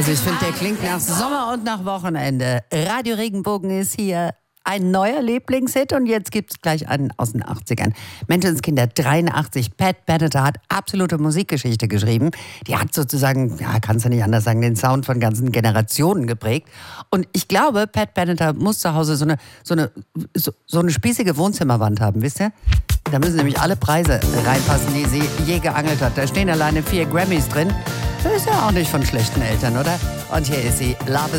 Also ich finde, der klingt nach Sommer und nach Wochenende. Radio Regenbogen ist hier. Ein neuer Lieblingshit und jetzt gibt es gleich einen aus den 80ern. Menschenskinder 83. Pat Benatar hat absolute Musikgeschichte geschrieben. Die hat sozusagen, ja, kannst du nicht anders sagen, den Sound von ganzen Generationen geprägt. Und ich glaube, Pat Benatar muss zu Hause so eine spießige Wohnzimmerwand haben, wisst ihr? Da müssen nämlich alle Preise reinpassen, die sie je geangelt hat. Da stehen alleine 4 Grammys drin. Das ist ja auch nicht von schlechten Eltern, oder? Und hier ist sie, Love is